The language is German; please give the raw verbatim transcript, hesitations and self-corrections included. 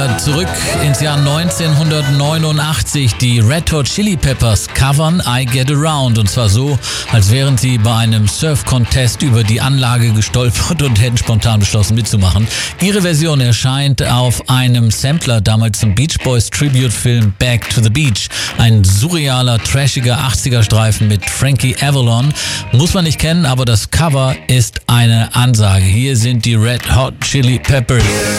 wir zurück ins Jahr neunzehnhundertneunundachtzig. Die Red Hot Chili Peppers covern I Get Around, und zwar so, als wären sie bei einem Surf-Contest über die Anlage gestolpert und hätten spontan beschlossen mitzumachen. Ihre Version erscheint auf einem Sampler, damals zum Beach Boys Tribute-Film Back to the Beach. Ein surrealer, trashiger achtziger-Streifen mit Frankie Avalon. Muss man nicht kennen, aber das Cover ist eine Ansage. Hier sind die Red Hot Chili Peppers.